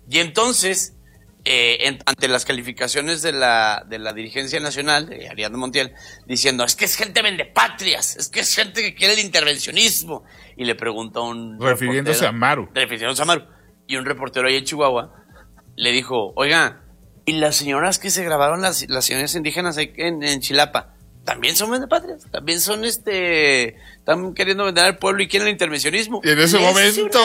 Y entonces, ante las calificaciones de la dirigencia nacional, de Ariadna Montiel, diciendo, es que es gente vendepatrias, es que es gente que quiere el intervencionismo. Y le preguntó a un refiriéndose a Maru. Y un reportero ahí en Chihuahua le dijo, oiga, ¿y las señoras que se grabaron, las señoras indígenas ahí en Chilapa, también son vendepatrias? ¿También son están queriendo vender al pueblo y quieren el intervencionismo? Y en ese momento...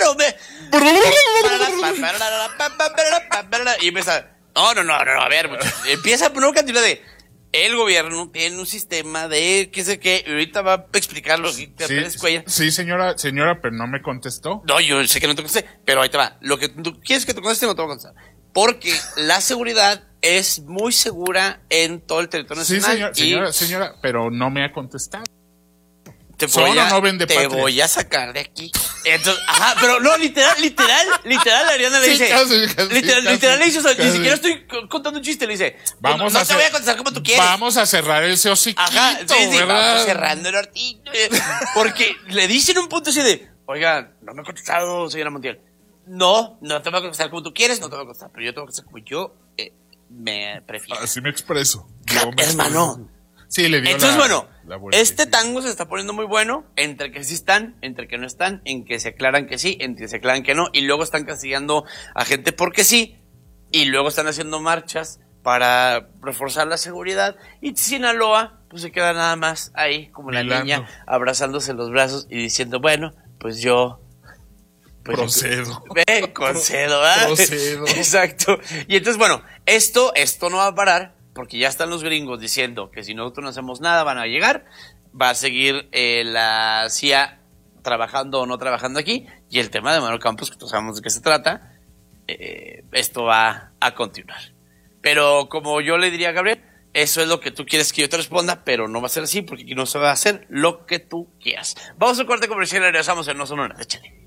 Y empieza, no, a ver, empieza a poner una cantidad de... El gobierno tiene un sistema de qué sé qué, y ahorita va a explicarlo. Sí, señora, pero no me contestó. No, yo sé que no te contesté, pero ahí te va. Lo que tú quieres que te conteste, no te voy a contestar. Porque la seguridad es muy segura en todo el territorio nacional. Sí, señora, pero no me ha contestado. Te voy a sacar de aquí. Entonces, pero no, literal, Ariana le dice. Literal le dice, ni siquiera estoy contando un chiste, le dice. No te voy a contestar como tú quieres. Vamos a cerrar ese hociquito, ¿verdad? Vamos cerrando el hortito. Porque le dicen un punto así de, oiga, no me ha contestado, señora Montiel. No te voy a contestar como tú quieres, no te voy a contestar, pero yo te voy a contestar como yo me prefiero. Así me expreso. Hermano. Sí, le dio entonces, este tango se está poniendo muy bueno, entre que sí están, entre que no están, en que se aclaran que sí, en que se aclaran que no, y luego están castigando a gente porque sí, y luego están haciendo marchas para reforzar la seguridad, y Sinaloa, pues se queda nada más ahí, como la niña, abrazándose los brazos y diciendo, bueno, pues yo... procedo. Concedo, ¿verdad? Procedo. Exacto. Y entonces, esto no va a parar, porque ya están los gringos diciendo que si nosotros no hacemos nada van a llegar, va a seguir la CIA trabajando o no trabajando aquí, y el tema de Manuel Campos, que todos sabemos de qué se trata, esto va a continuar. Pero como yo le diría a Gabriel, eso es lo que tú quieres que yo te responda, pero no va a ser así, porque aquí no se va a hacer lo que tú quieras. Vamos a un corte comercial y regresamos en No Sonora. Échale.